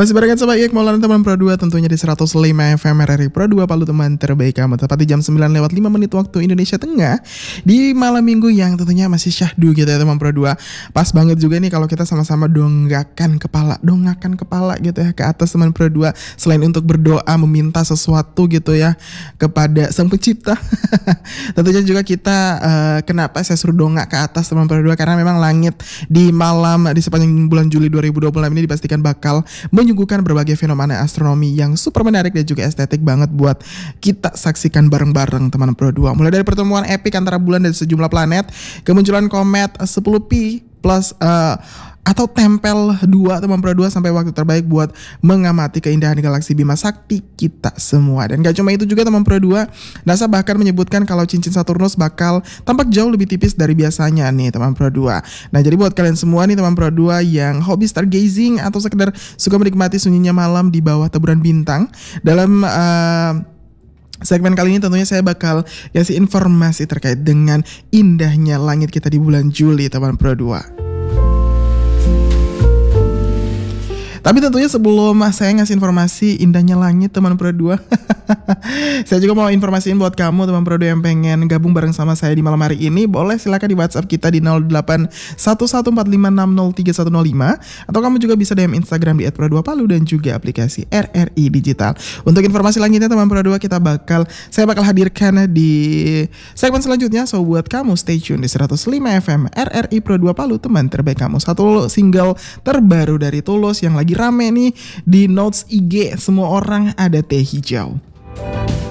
Masih barengan sama Iek Maulana teman Pro 2 tentunya di 105 FM RRI Pro 2 Palu teman terbaik kamu. Tepat di jam 9:05 waktu Indonesia Tengah. Di malam minggu yang tentunya masih syahdu gitu ya teman Pro 2. Pas banget juga nih kalau kita sama-sama dongakkan kepala gitu ya ke atas teman Pro 2. Selain untuk berdoa meminta sesuatu gitu ya kepada Sang Pencipta. Tentunya juga kita kenapa saya suruh dongak ke atas teman Pro 2 karena memang langit di malam di sepanjang bulan Juli 2026 ini dipastikan bakal menyuguhkan berbagai fenomena astronomi yang super menarik dan juga estetik banget buat kita saksikan bareng-bareng teman Pro 2. Mulai dari pertemuan epik antara bulan dan sejumlah planet, kemunculan komet 10P plus atau tempel 2 teman Pro 2 sampai waktu terbaik buat mengamati keindahan galaksi Bima Sakti kita semua. Dan gak cuma itu juga teman Pro 2, NASA bahkan menyebutkan kalau cincin Saturnus bakal tampak jauh lebih tipis dari biasanya nih teman Pro 2. Nah jadi buat kalian semua nih teman Pro 2 yang hobi stargazing atau sekedar suka menikmati sunyinya malam di bawah taburan bintang, dalam segmen kali ini tentunya saya bakal kasih informasi terkait dengan indahnya langit kita di bulan Juli teman Pro 2. Tapi tentunya sebelum saya ngasih informasi indahnya langit teman Pro 2, saya juga mau informasiin buat kamu teman Pro 2 yang pengen gabung bareng sama saya di malam hari ini. Boleh silakan di WhatsApp kita di 081145630105 atau kamu juga bisa DM Instagram di @pro2palu dan juga aplikasi RRI Digital. Untuk informasi lanjutnya teman Pro 2 saya bakal hadirkan di segmen selanjutnya. So buat kamu stay tune di 105 FM RRI Pro 2 Palu teman terbaik kamu. Satu single terbaru dari Tulus yang lagi rame nih di notes IG semua orang ada teh hijau.